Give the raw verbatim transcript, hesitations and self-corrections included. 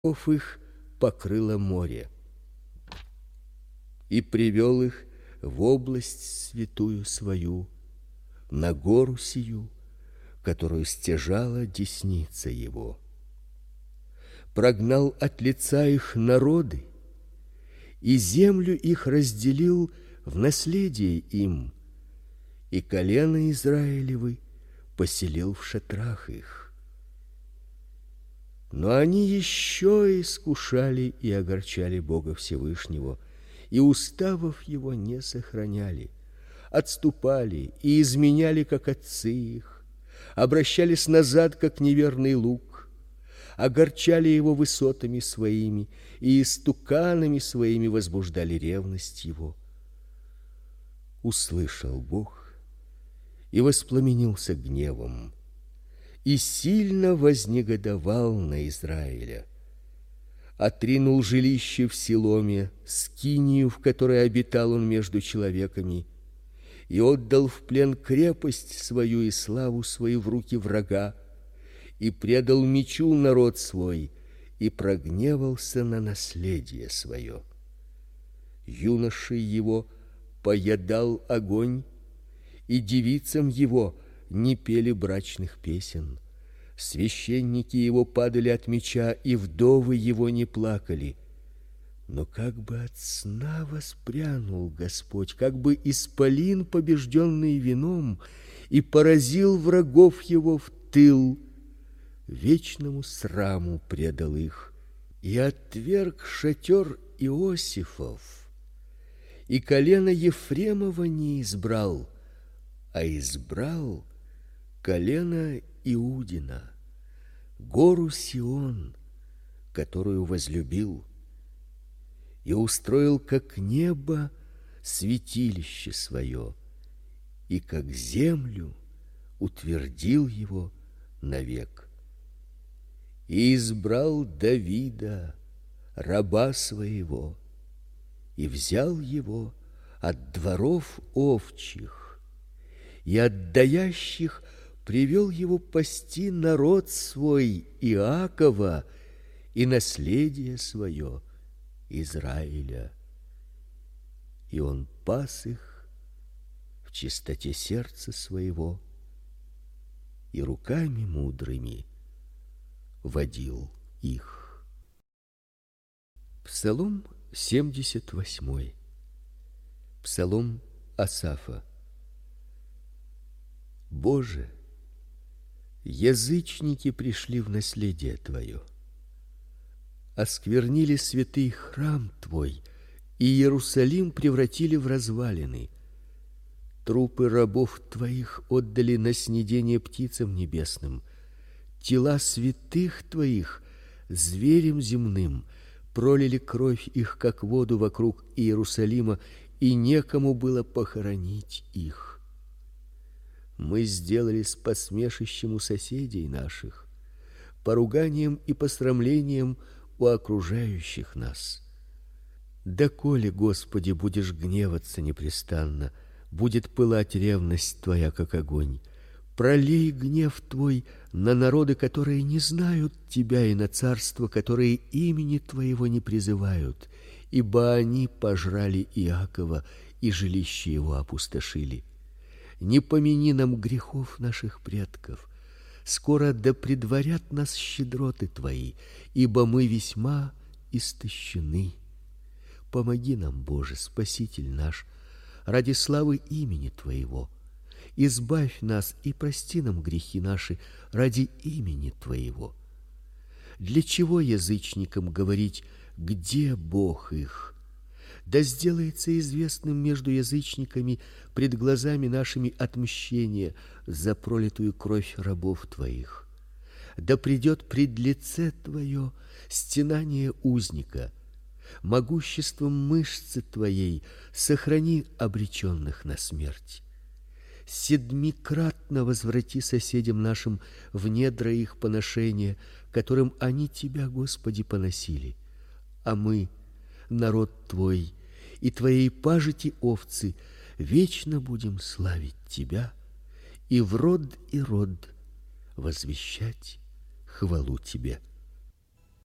их покрыло море, и привел их в область святую свою, на гору сию, которую стяжала десница его. Прогнал от лица их народы, и землю их разделил в наследие им, и колено Израилевы поселил в шатрах их. Но они еще искушали и огорчали Бога Всевышнего, и уставов его не сохраняли, отступали и изменяли, как отцы их, обращались назад, как неверный луг, огорчали его высотами своими и истуканами своими возбуждали ревность его. Услышал Бог и воспламенился гневом, и сильно вознегодовал на Израиля. Отринул жилище в Силоме, скинию, в которой обитал он между человеками, и отдал в плен крепость свою и славу свою в руки врага, и предал мечу народ свой, и прогневался на наследие свое. Юношей его поедал огонь, и девицам его не пели брачных песен. Священники его падали от меча, и вдовы его не плакали. Но как бы от сна воспрянул Господь, как бы исполин, побежденный вином, и поразил врагов его в тыл, вечному сраму предал их, и отверг шатер Иосифов, и колено Ефремова не избрал, а избрал колено Иудина, гору Сион, которую возлюбил, и устроил как небо святилище свое, и как землю утвердил его навек. И избрал Давида, раба своего, и взял его от дворов овчих, и от даящих привел его пасти народ свой Иакова и наследие свое Израиля. И он пас их в чистоте сердца своего, и руками мудрыми водил их. Псалом семьдесят восьмой. Псалом Асафа. Боже, язычники пришли в наследие Твое, осквернили святый храм Твой, и Иерусалим превратили в развалины. Трупы рабов Твоих отдали на снедение птицам небесным, тела святых Твоих зверям земным, пролили кровь их, как воду, вокруг Иерусалима, и некому было похоронить их. Мы сделались посмешищем у соседей наших, поруганием и посрамлением у окружающих нас. Доколе, Господи, будешь гневаться непрестанно, будет пылать ревность Твоя, как огонь. Пролей гнев Твой на народы, которые не знают Тебя, и на царства, которые имени Твоего не призывают, ибо они пожрали Иакова и жилище его опустошили. Не помяни нам грехов наших предков, скоро да предварят нас щедроты Твои, ибо мы весьма истощены. Помоги нам, Боже, Спаситель наш, ради славы имени Твоего. Избавь нас и прости нам грехи наши ради имени Твоего. Для чего язычникам говорить, где Бог их? Да сделается известным между язычниками пред глазами нашими отмщение за пролитую кровь рабов Твоих. Да придет пред лице Твое стенание узника, могуществом мышцы Твоей сохрани обреченных на смерть. Седмикратно возврати соседям нашим в недра их поношения, которым они Тебя, Господи, поносили. А мы, народ Твой, и Твоей пажити овцы, вечно будем славить Тебя и в род и род возвещать хвалу Тебе.